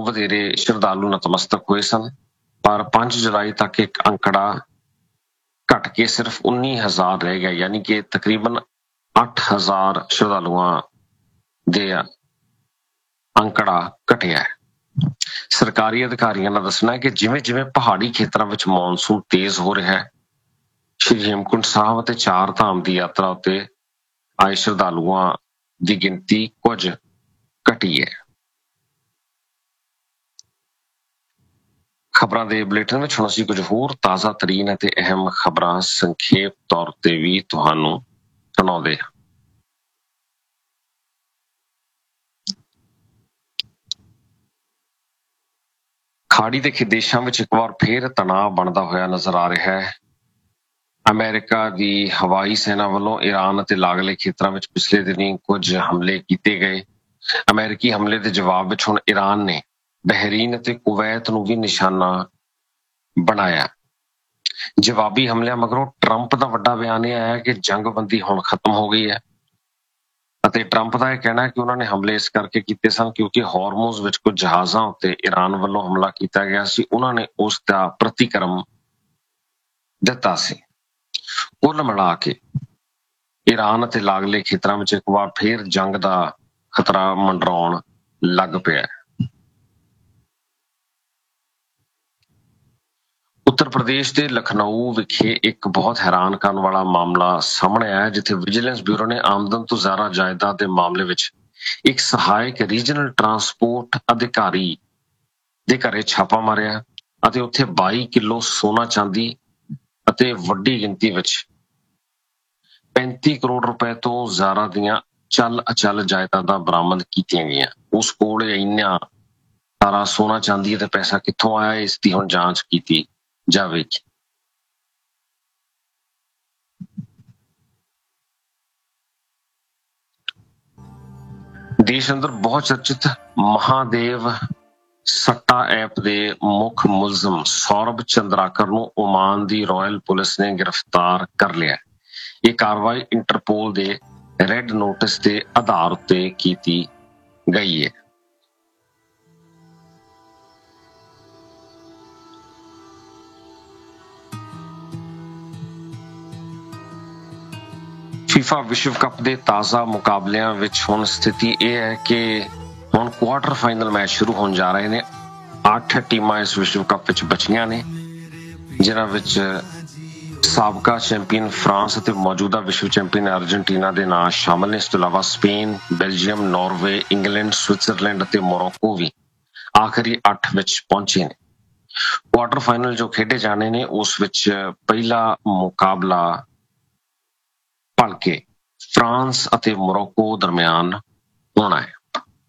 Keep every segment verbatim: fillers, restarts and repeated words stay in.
ਵਧੇਰੇ ਸ਼ਰਧਾਲੂ ਨਤਮਸਤਕ ਹੋਏ ਸਨ, ਪਰ ਪੰਜ ਜੁਲਾਈ ਤੱਕ ਇੱਕ ਅੰਕੜਾ ਘਟ ਕੇ ਸਿਰਫ ਉੱਨੀ ਹਜ਼ਾਰ ਰਹਿ ਗਿਆ, ਯਾਨੀ ਕਿ ਤਕਰੀਬਨ ਅੱਠ ਹਜ਼ਾਰ ਸ਼ਰਧਾਲੂਆਂ ਦੇ ਅੰਕੜਾ ਘਟਿਆ ਹੈ। ਸਰਕਾਰੀ ਅਧਿਕਾਰੀਆਂ ਦਾ ਦੱਸਣਾ ਹੈ ਕਿ ਜਿਵੇਂ ਜਿਵੇਂ ਪਹਾੜੀ ਖੇਤਰਾਂ ਵਿੱਚ ਮੌਨਸੂਨ ਤੇਜ਼ ਹੋ ਰਿਹਾ ਹੈ, ਸ਼੍ਰੀ ਹੇਮਕੁੰਟ ਸਾਹਿਬ ਅਤੇ ਚਾਰ ਧਾਮ ਦੀ ਯਾਤਰਾ ਉੱਤੇ ਆਏ ਸ਼ਰਧਾਲੂਆਂ ਦੀ ਗਿਣਤੀ ਕੁਝ ਘਟੀ ਹੈ। ਖਬਰਾਂ ਦੇ ਬੁਲੇਟਿਨ ਵਿੱਚ ਹੁਣ ਅਸੀਂ ਕੁਝ ਹੋਰ ਤਾਜ਼ਾ ਤਰੀਨ ਅਤੇ ਅਹਿਮ ਖਬਰਾਂ ਸੰਖੇਪ ਤੌਰ ਤੇ ਵੀ ਤੁਹਾਨੂੰ ਸੁਣਾਉਂਦੇ ਹਾਂ। ਖਾੜੀ ਦੇ ਦੇਸ਼ਾਂ ਵਿੱਚ ਇੱਕ ਵਾਰ ਫੇਰ ਤਣਾਅ ਬਣਦਾ ਹੋਇਆ ਨਜ਼ਰ ਆ ਰਿਹਾ ਹੈ। ਅਮਰੀਕਾ ਦੀ ਹਵਾਈ ਸੈਨਾ ਵੱਲੋਂ ਈਰਾਨ ਅਤੇ ਲਾਗਲੇ ਖੇਤਰਾਂ ਵਿੱਚ ਪਿਛਲੇ ਦਿਨੀਂ ਕੁਝ ਹਮਲੇ ਕੀਤੇ ਗਏ। ਅਮਰੀਕੀ ਹਮਲੇ ਦੇ ਜਵਾਬ ਵਿੱਚ ਹੁਣ ਈਰਾਨ ਨੇ ਬਹਿਰੀਨ ਅਤੇ ਕੁਵੈਤ ਨੂੰ ਵੀ ਨਿਸ਼ਾਨਾ ਬਣਾਇਆ। ਜਵਾਬੀ ਹਮਲਿਆਂ ਮਗਰੋਂ ਟਰੰਪ ਦਾ ਵੱਡਾ ਬਿਆਨ ਇਹ ਆਇਆ ਕਿ ਜੰਗਬੰਦੀ ਹੁਣ ਖਤਮ ਹੋ ਗਈ ਹੈ ਅਤੇ ਟਰੰਪ ਦਾ ਇਹ ਕਹਿਣਾ ਹੈ ਕਿ ਉਹਨਾਂ ਨੇ ਹਮਲੇ ਇਸ ਕਰਕੇ ਕੀਤੇ ਸਨ ਕਿਉਂਕਿ ਹਾਰਮੂਜ਼ ਵਿੱਚ ਕੁਝ ਜਹਾਜ਼ਾਂ ਉੱਤੇ ਈਰਾਨ ਵੱਲੋਂ ਹਮਲਾ ਕੀਤਾ ਗਿਆ ਸੀ, ਉਹਨਾਂ ਨੇ ਉਸ ਦਾ ਪ੍ਰਤੀਕਰਮ ਦਿੱਤਾ ਸੀ। ਕੁੱਲ ਮਿਲਾ ਕੇ ਈਰਾਨ ਅਤੇ ਲਾਗਲੇ ਖੇਤਰਾਂ ਵਿੱਚ ਇੱਕ ਵਾਰ ਫੇਰ ਜੰਗ ਦਾ ਖਤਰਾ ਮੰਡਰਾਉਣ ਲੱਗ ਪਿਆ। ਉੱਤਰ ਪ੍ਰਦੇਸ਼ ਦੇ ਲਖਨਊ ਵਿਖੇ ਇੱਕ ਬਹੁਤ ਹੈਰਾਨ ਕਰਨ ਵਾਲਾ ਮਾਮਲਾ ਸਾਹਮਣੇ ਆਇਆ, ਜਿੱਥੇ ਵਿਜੀਲੈਂਸ ਬਿਊਰੋ ਨੇ ਆਮਦਨ ਤੋਂ ਜ਼ਿਆਦਾ ਜਾਇਦਾਦ ਦੇ ਮਾਮਲੇ ਵਿੱਚ ਇੱਕ ਸਹਾਇਕ ਰੀਜਨਲ ਟਰਾਂਸਪੋਰਟ ਅਧਿਕਾਰੀ ਦੇ ਘਰੇ ਛਾਪਾ ਮਾਰਿਆ ਅਤੇ ਉੱਥੇ ਬਾਈ ਕਿਲੋ ਸੋਨਾ ਚਾਂਦੀ ਅਤੇ ਵੱਡੀ ਗਿਣਤੀ ਵਿੱਚ ਪੈਂਤੀ ਕਰੋੜ ਰੁਪਏ ਤੋਂ ਜ਼ਿਆਦਾ ਦੀਆਂ ਚੱਲ ਅਚਲ ਜਾਇਦਾਦਾਂ ਬਰਾਮਦ ਕੀਤੀਆਂ ਗਈਆਂ। ਉਸ ਕੋਲ ਇੰਨਾ ਸਾਰਾ ਸੋਨਾ ਚਾਂਦੀ ਅਤੇ ਪੈਸਾ ਕਿੱਥੋਂ ਆਇਆ, ਇਸ ਦੀ ਹੁਣ ਜਾਂਚ ਕੀਤੀ ਜਾਵੇਗੀ। ਦੇਸ਼ ਅੰਦਰ ਬਹੁਤ ਚਰਚਿਤ ਮਹਾਦੇਵ ਸੱਟਾ ਐਪ ਦੇ ਮੁੱਖ ਮੁਲਜ਼ਮ ਸੌਰਭ ਚੰਦਰਾਕਰ ਨੂੰ ਓਮਾਨ ਦੀ ਰਾਇਲ ਪੁਲਿਸ ਨੇ ਗ੍ਰਿਫਤਾਰ ਕਰ ਲਿਆ। ਇਹ ਕਾਰਵਾਈ ਇੰਟਰਪੋਲ ਦੇ ਰੈੱਡ ਨੋਟਿਸ ਦੇ ਆਧਾਰ ਉੱਤੇ ਕੀਤੀ ਗਈ ਹੈ। ਫੀਫਾ ਵਿਸ਼ਵ ਕੱਪ ਦੇ ਤਾਜ਼ਾ ਮੁਕਾਬਲਿਆਂ ਵਿੱਚ ਹੁਣ ਸਥਿਤੀ ਇਹ ਹੈ ਕਿ ਹੁਣ ਕੁਆਟਰ ਫਾਈਨਲ ਮੈਚ ਸ਼ੁਰੂ ਹੋਣ ਜਾ ਰਹੇ ਨੇ। ਅੱਠ ਟੀਮਾਂ ਇਸ ਵਿਸ਼ਵ ਕੱਪ ਵਿੱਚ ਬਚੀਆਂ ਨੇ, ਜਿਨ੍ਹਾਂ ਵਿੱਚ ਸਾਬਕਾ ਚੈਂਪੀਅਨ ਫਰਾਂਸ ਅਤੇ ਮੌਜੂਦਾ ਵਿਸ਼ਵ ਚੈਂਪੀਅਨ ਅਰਜਨਟੀਨਾ ਦੇ ਨਾਂ ਸ਼ਾਮਲ ਨੇ। ਇਸ ਤੋਂ ਇਲਾਵਾ Spain, Belgium, Norway, England, Switzerland ਅਤੇ ਮੋਰੋਕੋ ਵੀ ਆਖਰੀ ਅੱਠ ਵਿੱਚ ਪਹੁੰਚੇ ਨੇ। ਕੁਆਟਰ ਫਾਈਨਲ ਜੋ ਖੇਡੇ ਜਾਣੇ ਨੇ ਉਸ ਵਿੱਚ ਪਹਿਲਾ ਮੁਕਾਬਲਾ ਭਲਕੇ ਫਰਾਂਸ ਅਤੇ ਮੋਰੋਕੋ ਦਰਮਿਆਨ ਹੋਣਾ ਹੈ।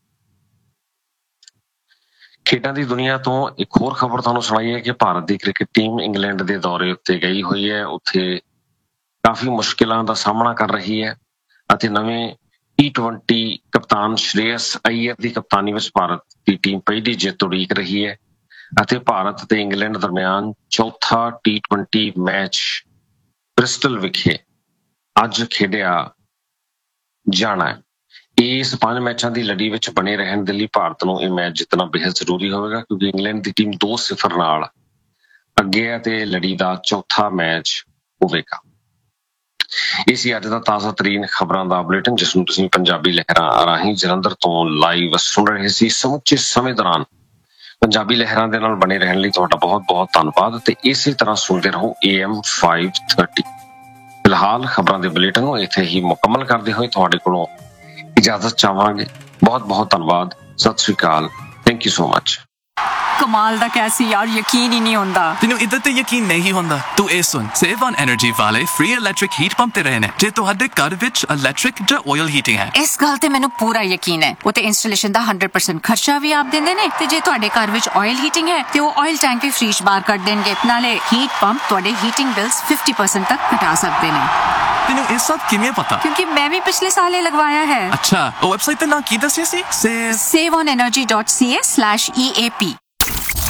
ਖੇਡਾਂ ਦੀ ਦੁਨੀਆ ਤੋਂ ਇੱਕ ਹੋਰ ਖਬਰ ਤੁਹਾਨੂੰ ਸੁਣਾਈਏ ਕਿ ਭਾਰਤ ਦੀ ਕ੍ਰਿਕਟ ਟੀਮ ਇੰਗਲੈਂਡ ਦੇ ਦੌਰੇ ਉੱਤੇ ਗਈ ਹੋਈ ਹੈ। ਉੱਥੇ ਕਾਫੀ ਮੁਸ਼ਕਿਲਾਂ ਦਾ ਸਾਹਮਣਾ ਕਰ ਰਹੀ ਹੈ ਅਤੇ ਨਵੇਂ ਟੀ ਟਵੰਟੀ ਕਪਤਾਨ ਸ਼੍ਰੇਯਸ ਅਈਅਰ ਦੀ ਕਪਤਾਨੀ ਵਿੱਚ ਭਾਰਤ ਦੀ ਟੀਮ ਪਹਿਲੀ ਜਿੱਤ ਉਡੀਕ ਰਹੀ ਹੈ ਅਤੇ ਭਾਰਤ ਅਤੇ ਇੰਗਲੈਂਡ ਦਰਮਿਆਨ ਚੌਥਾ ਟੀ ਟਵੰਟੀ ਮੈਚ ਬ੍ਰਿਸਟਲ ਵਿਖੇ ਅੱਜ ਖੇਡਿਆ ਜਾਣਾ ਹੈ। ਇਸ ਪੰਜ ਮੈਚਾਂ ਦੀ ਲੜੀ ਵਿੱਚ ਬਣੇ ਰਹਿਣ ਦੇ ਲਈ ਭਾਰਤ ਨੂੰ ਇਹ ਮੈਚ ਜਿੱਤਣਾ ਬੇहद ਜ਼ਰੂਰੀ ਹੋਵੇਗਾ ਕਿਉਂਕਿ ਇੰਗਲੈਂਡ ਦੀ ਟੀਮ ਦੋ ਸਿਫਰ ਨਾਲ ਅੱਗੇ ਹੈ ਤੇ ਲੜੀ ਦਾ ਚੌਥਾ ਮੈਚ ਹੋਵੇਗਾ। ਇਹ ਸੀ ਅੱਜ ਦਾ ਤਾਜ਼ਾ ਤਰੀਨ ਖਬਰਾਂ ਦਾ ਬੁਲੇਟਿਨ, ਜਿਸ ਨੂੰ ਤੁਸੀਂ ਪੰਜਾਬੀ ਲਹਿਰਾਂ ਰਾਹੀਂ ਜਲੰਧਰ ਤੋਂ ਲਾਈਵ ਸੁਣ ਰਹੇ ਸੀ। ਸਮੁੱਚੇ ਸਮੇਂ ਦੌਰਾਨ ਪੰਜਾਬੀ ਲਹਿਰਾਂ ਦੇ ਨਾਲ ਬਣੇ ਰਹਿਣ ਲਈ ਤੁਹਾਡਾ ਬਹੁਤ ਬਹੁਤ ਧੰਨਵਾਦ ਤੇ ਇਸੇ ਤਰ੍ਹਾਂ ਸੁਣਦੇ ਰਹੋ ਏ ਐਮ ਫਾਈਵ ਥਰਟੀ। ਫਿਲਹਾਲ ਖਬਰਾਂ ਦੇ ਬੁਲੇਟਿਨ ਨੂੰ ਇੱਥੇ ਹੀ ਮੁਕੰਮਲ ਕਰਦੇ ਹੋਏ ਤੁਹਾਡੇ ਕੋਲੋਂ ਇਜਾਜ਼ਤ ਚਾਹਾਂਗੇ। ਬਹੁਤ ਬਹੁਤ ਧੰਨਵਾਦ। ਸਤਿ ਸ਼੍ਰੀ ਅਕਾਲ। Thank you so much. ਕਮਾਲ ਦਾ ਕਹਿ ਸੀ ਯਾਰ, ਯਕੀਨ ਹੀ ਨਹੀਂ ਹੁੰਦਾ। ਤੈਨੂੰ ਇੱਦਾਂ ਤੇ ਯਕੀਨ ਨਹੀਂ ਹੁੰਦਾ? ਤੂੰ ਇਹ ਸੁਣ, ਸੇਵ ਔਨ ਐਨਰਜੀ ਵਾਲੇ ਫ੍ਰੀ ਇਲੈਕਟ੍ਰਿਕ ਹੀਟ ਪੰਪ ਤੇ ਰਹੇ ਨੇ ਜੇ ਤੁਹਾਡੇ ਘਰ ਵਿੱਚ ਇਲੈਕਟ੍ਰਿਕ ਜਾਂ ਆਇਲ ਹੀਟਿੰਗ ਹੈ। ਇਸ ਗੱਲ ਤੇ ਮੈਨੂੰ ਪੂਰਾ ਯਕੀਨ ਹੈ। ਉਹ ਤੇ ਇੰਸਟਾਲੇਸ਼ਨ ਦਾ ਹੰਡਰਡ ਪਰਸੈਂਟ ਖਰਚਾ ਵੀ ਆਪ ਦਿੰਦੇ ਨੇ ਤੇ ਜੇ ਤੁਹਾਡੇ ਘਰ ਵਿੱਚ ਆਇਲ ਹੀਟਿੰਗ ਹੈ ਤੇ ਉਹ ਆਇਲ ਟੈਂਕ ਵੀ ਫ੍ਰੀ ਚ ਬਾਹਰ ਕੱਢ ਦੇਣਗੇ। ਨਾਲੇ ਹੀਟ ਪੰਪ ਤੁਹਾਡੇ ਹੀਟਿੰਗ ਬਿਲਸ ਫਿਫਟੀ ਪਰਸੈਂਟ ਤੱਕ ਘਟਾ ਸਕਦੇ ਨੇ। ਤੈਨੂੰ ਇਹ ਸਭ ਕਿਵੇਂ ਪਤਾ? ਕਿਉਂਕਿ ਮੈਂ ਵੀ ਪਿਛਲੇ ਸਾਲ ਇਹ ਲਗਵਾਇਆ ਹੈ। ਅੱਛਾ, ਉਹ ਵੈਬਸਾਈਟ ਤੇ ਨਾ ਕੀ ਦੱਸਿਆ ਸੀ? Save on energy dot C A slash E A P.